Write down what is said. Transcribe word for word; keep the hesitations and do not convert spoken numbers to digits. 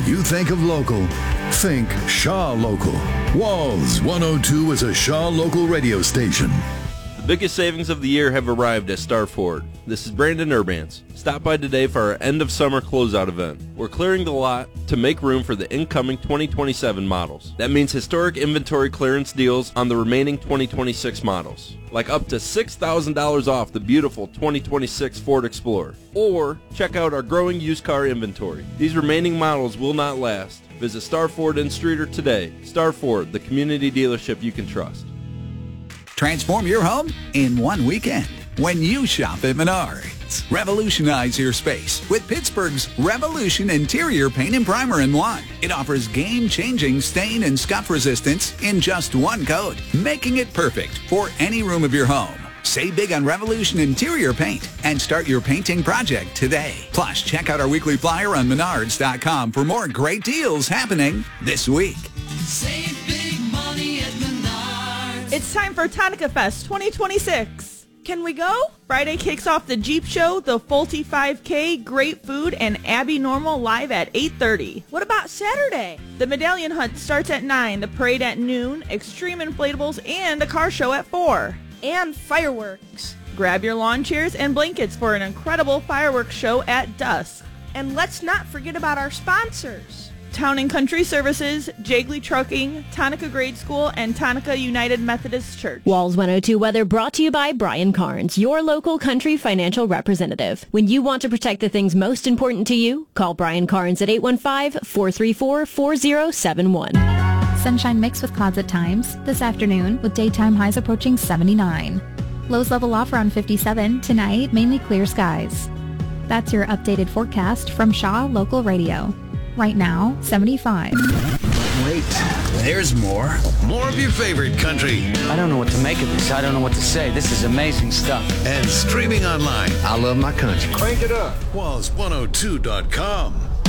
you think of local, think Shaw Local. Walls one oh two is a Shaw Local radio station. The biggest savings of the year have arrived at Star Ford. This is Brandon Urbans. Stop by today for our end of summer closeout event. We're clearing the lot to make room for the incoming twenty twenty-seven models. That means historic inventory clearance deals on the remaining twenty twenty-six models, like up to six thousand dollars off the beautiful twenty twenty-six Ford Explorer. Or check out our growing used car inventory. These remaining models will not last. Visit Star Ford in Streator today. Star Ford, the community dealership you can trust. Transform your home in one weekend when you shop at Menards. Revolutionize your space with Pittsburgh's Revolution Interior Paint and Primer in one. It offers game-changing stain and scuff resistance in just one coat, making it perfect for any room of your home. Save big on Revolution Interior Paint and start your painting project today. Plus, check out our weekly flyer on menards dot com for more great deals happening this week. Save big money at Menards. It's time for Tonica Fest twenty twenty-six. Can we go? Friday kicks off the Jeep Show, the Fulte five K, great food, and Abby Normal live at eight thirty. What about Saturday? The Medallion Hunt starts at nine, the parade at noon, extreme inflatables, and a car show at four. And fireworks. Grab your lawn chairs and blankets for an incredible fireworks show at dusk. And let's not forget about our sponsors. Town and Country Services, Jagley Trucking, Tonica Grade School, and Tonica United Methodist Church. Walls one oh two weather brought to you by Brian Carnes, your local country financial representative. When you want to protect the things most important to you, call Brian Carnes at eight one five, four three four, four zero seven one. Sunshine mixed with clouds at times this afternoon with daytime highs approaching seventy-nine. Lows level off around fifty-seven. Tonight, mainly clear skies. That's your updated forecast from Shaw Local Radio. Right now, seventy-five. Wait, there's more. More of your favorite country. I don't know what to make of this. I don't know what to say. This is amazing stuff. And streaming online. I love my country. Crank it up. Walls one oh two dot com.